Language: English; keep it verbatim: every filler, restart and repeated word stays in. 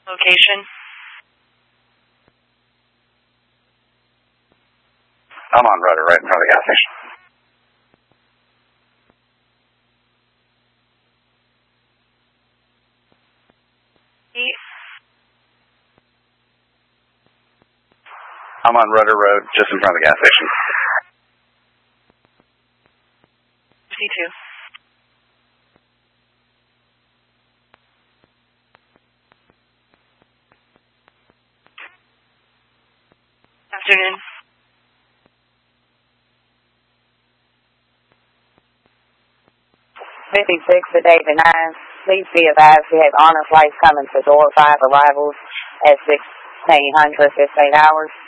Location. I'm on Rudder, right in front of the gas station. East. I'm on Rudder Road, just in front of the gas station. C two. Afternoon. fifty-six to David nine. Please be advised we have honor flights coming to door five arrivals at sixteen hundred, fifteen hours.